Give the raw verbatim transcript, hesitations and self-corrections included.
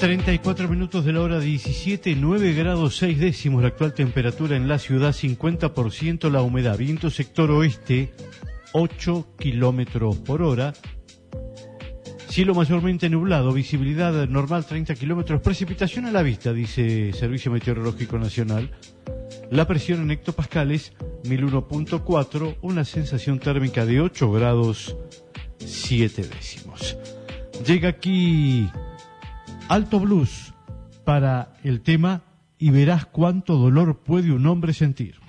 treinta y cuatro minutos de la hora diecisiete, nueve grados seis décimos la actual temperatura en la ciudad, cincuenta por ciento la humedad, viento sector oeste, ocho kilómetros por hora, cielo mayormente nublado, visibilidad normal treinta kilómetros, precipitación a la vista, dice Servicio Meteorológico Nacional, la presión en hectopascales, mil uno punto cuatro, una sensación térmica de ocho grados siete décimos. Llega aquí Alto Blues para el tema Y verás cuánto dolor puede un hombre sentir.